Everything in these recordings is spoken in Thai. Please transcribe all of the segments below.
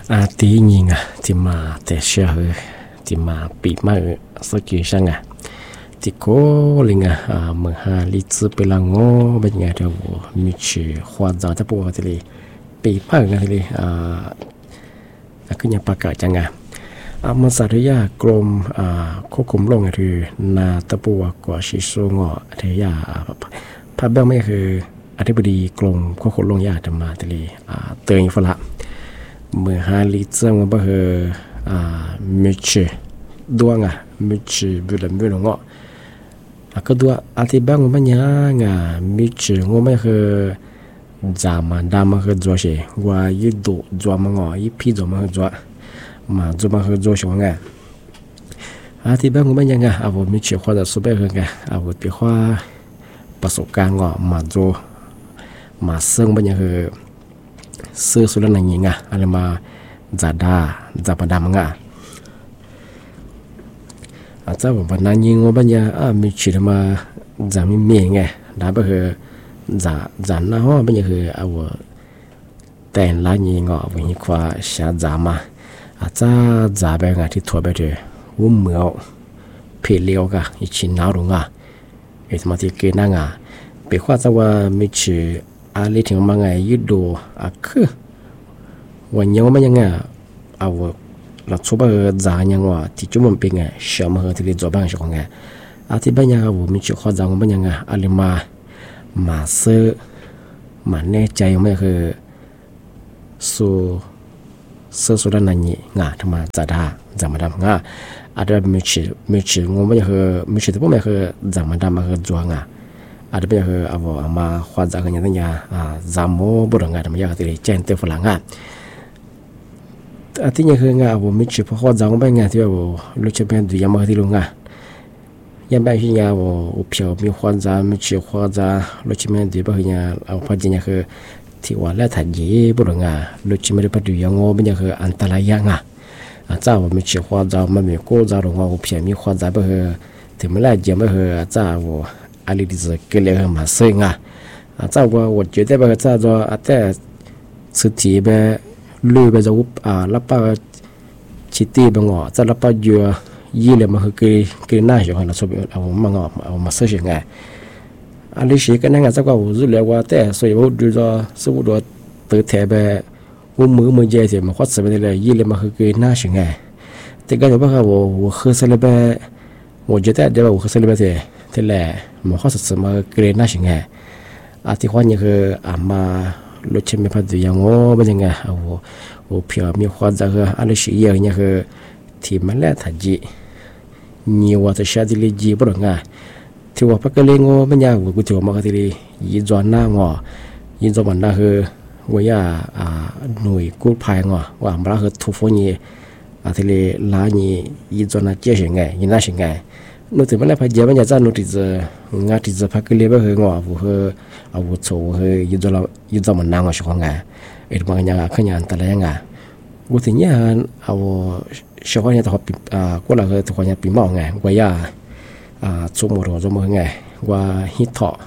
第一年ที่มาแต่เช้าที่มาปีมาสักกี่ช่างที่ก็ลิงเมื่อหาลิซไปละงอเป็นไงเดี๋ยวมีชื่อควาดจากที่พวกที่เลยปีมาที่เลยขึ้นยังประกาศจังมาสาธยากรมควบคุมโรคคือนาตะปัวกว่าชิโซงอเทียพระเบ้าไม่คืออธิบดีกรมควบคุมโรคยาธรรมาที่เลยเตือนฝรั่งเมื่อหาลิซงก็คือมิชดวงมิชบุลบุลงก็ดูอธิบายมันยังมิชงไม่คือจามันดามันคือจัวเชว่ายึดดูจัวมันยึดพี่จัวมันคือจัวมาจัวมันคือจัวชงอธิบายมันยังเอามิชขวาจะสุเบคือเอาไปขวาประสบการณ์มาจัวมาซึ่งมันยังคือซื้อสุดแล้วนั่งอะไรมาจัดจับดามังอาจจะว่านั่งยิงว่าบัญญามีชื่อมาจามีเมียได้ไปคือจันนะฮะบัญญาคือเอาแต่งลายยิงวันนี้ควาชาจามาอาจจะจ่าไปที่ทั่วไปเลยวุ้มเหมือเพลียวอีชินนารุเอสมาที่เกนั่งไปควาจะว่ามีชื่ออะไรถึงมายืดดูคือวันยังว่ามันยังเอาเราชอบจ่ายังว่าที่จุ่มเป็นเชื่อมาที่เราจบบ้างใช่ไหมที่บ้านยังว่ามีชื่อข้อจ่ามันยังอะไรมาซื้อมาแน่ใจไม่คือสุดนั่นนี่ทำมาจ่ามาดำอาจจะมีชื่องงไม่คือมีชื่อที่พวกไม่คือจ่ามาดำมาคือจัวอาจจะเป็นคือเอามาข้อจ่ากันอย่างนี้จำโม่บุรุษทำอย่างที่เจนเตฝรั่งที่นี่คือเอามิชพอข้อจ่าก็เป็นที่ว่าลูกจะเป็นดูยามที่ลุงยังเป็นที่เอาเพียวมีข้อจ่ามิชข้อจ่าลูกจะเป็นดูแบบนี้เอาพอดีนี่คือที่ว่าแล้วถัดยีบุรุษลูกจะไม่ได้ไปดูยามเป็นอย่างคืออันตรายเจ้ามิชข้อจ่ามันมีข้อจ่าลุงเอาเพียวมีข้อจ่าแบบถึงเมื่อไรจะไม่คือเจ้าอะไรที่จะเกี่ยวกับมาซึ่งเจ้าว่า我觉得แบบเจ้าจะแต่สุดที่แบบลุยไปจะรับปะชิตีบงจะรับปะยัวยี่เลยมาคือหน้าอยู่หันเราชอบเอามาเสียงอันนี้สิกันนั่งจะก็รู้เลยว่าแต่ส่วนว่าดูจะสมมติว่าตื่นแถบว่ามือเจสิมาขวัญสบายเลยยี่เลยมาคือหน้าเสียงแต่ก็จะบอกว่า我喝สลับ我觉得เดี๋ยว我喝สลับที่แหละมาขวัญสบายคือหน้าเสียงที่ขวัญนี่คือมาลูกเชื่อไม่พอดีอย่างโง่เป็นยังไงเอาเพียงมีความจะคืออะไรสิ่งอย่างนี้คือที่มันแหละทัดจีนี่ว่าจะใช้ที่ลีจีบหรือไงที่ว่าพักเลี้ยงโง่เป็นยังกูที่ว่ามาที่ลียีจวนหน้าง่ยีจวนมันน่าคือว่าหน่วยกู้ภัยง่ว่ามันคือทุกคนนี่ที่ลีล้านี่ยีจวนน่าเจ๊ยังไงยีน่ายังไงนู่นที่มันแหละพอดีมันจะจ้านู่นที่จะงาที่จะพักเลี้ยงไปคือง่ว่าคือเอาวุฒิคือยืดมันนางช่วงไงบางอย่างขยันแต่ละอย่างวุฒิเนี่ยเอาช่วงนี้ตัวก็เราคือตัวนี้ปีมองไงว่าสมมติไงว่าฮิตทอ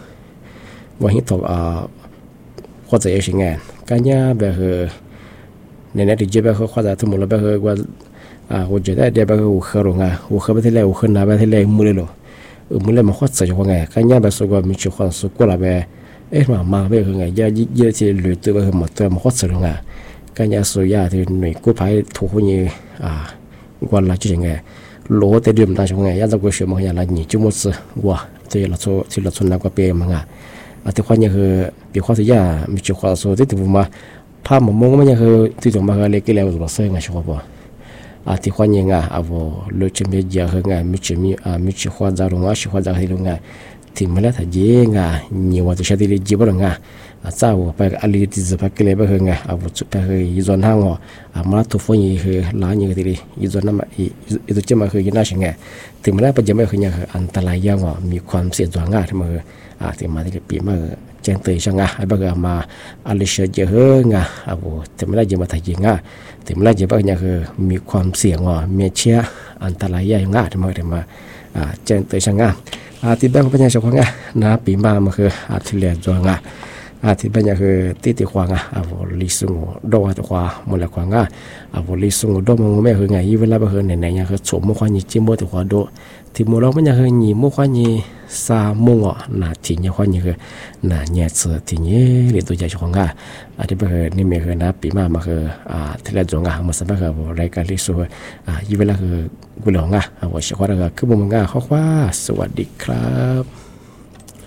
或者有些ไงกันเนี่ยแบบคือในที่จะแบบคือ或者ทั้งหมดแบบคือว่า我觉得เดี๋ยวแบบคือ喝ลง我喝ไปที่แล้ว喝น้ำไปที่แล้วมือเลยมือเลยมัน或者ช่วงไงกันเนี่ยแบบสุกมีช่วงสุกแล้วแบบมาแบบคือไงเยอะที่หลุดตัวแบบหมดตัวมันขดสุดไงกันยาสุยาที่หน่วยกู้ภัยถูกคนนี้วันละจุดยังไงโลแต่เดิมตั้งช่วงไงยาจะกู้ช่วยมันอย่างไรนี่จุ่มซื้อว่าที่เราชนน้ำก็เปรี้ยมั้งที่คนนี้คือปีข้อที่ยามีจุดข้อสุดที่ถูกมาภาพมันมองมันยังคือที่ถูกมาคือเล็กแล้วตัวเสื้อไงชัวร์ป่ะที่คนนี้เอาลูกจะมีเยอะคือไงมีจุดข้อจารุงจุดข้อจาที่รุงที่มันแล้วถ้าเยอะนี่ว่าจะใช้ที่จีบหรือไงเจ้าไปอะไรที่จะพักเลยไปคือไงจุดไปคือยีจวนห้างมาทุกคนยี่คือล้านยี่ก็ที่ยีจวนนั้นยีตัวเจ้ามาคือยีน่าเชื่อไงที่มันแล้วปัจจัยไม่คือยังคืออันตรายยังมีความเสี่ยงตัวง่ายที่มือที่มาที่ปีมาเจนเตยช่างไอ้บ้ามาอะไรเชื่อเยอะไงที่มันแล้วยังมาถ่ายยิงที่มันแล้วยังบ้ายังคือมีความเสี่ยงมีเชื้ออันตรายยังที่มาเจนเตยช่างที่บ้านเป็นยังไงช่างปีมามันคือที่เหลือตัวที่เป็นอย่างคือติควางลิซุงดอตัวมันละควางลิซุงดอมันไม่คือไงเวลาไปคือไหนอย่างคือสมมุติว่านี่จิมโมตัวดอที่มูเราไม่อย่างคือนี่มุขว่านี่ซาโมงน่ะที่เนี่ยว่านี่คือน่ะเนี่ยเสือที่เนี่ยเรียนตัวใหญ่ควางที่เป็นนี่ไม่คือนะปีมาคือที่เราจงมาสมัครกับรายการลิซุเวลาคือกุหลาบว่าเชื่อว่าคือบุญข้อว่าสวัสดีครับ